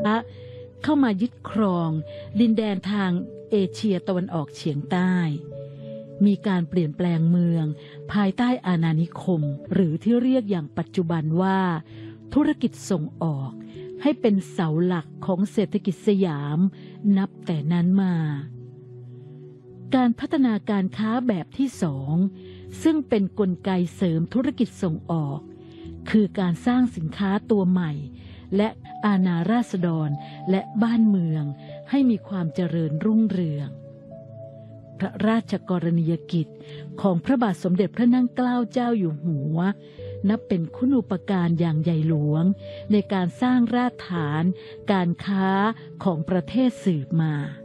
เข้ามายึดครองดินแดนทางเอเชียตะวันออกเฉียงใต้มีการเปลี่ยนแปลงเมืองภายใต้อาณานิคมหรือที่เรียกอย่างปัจจุบันว่าธุรกิจส่งออกให้เป็นเสาหลักของเศรษฐกิจสยามนับแต่นั้นมาการพัฒนาการค้าแบบที่สองซึ่งเป็นกลไกเสริมธุรกิจส่งออกคือการสร้างสินค้าตัวใหม่และอาณาราษฎรและบ้านเมืองให้มีความเจริญรุ่งเรืองพระราชกรณียกิจของพระบาทสมเด็จพระนั่งเกล้าเจ้าอยู่หัวนับเป็นคุณูปการอย่างใหญ่หลวงในการสร้างรากฐานการค้าของประเทศสืบมา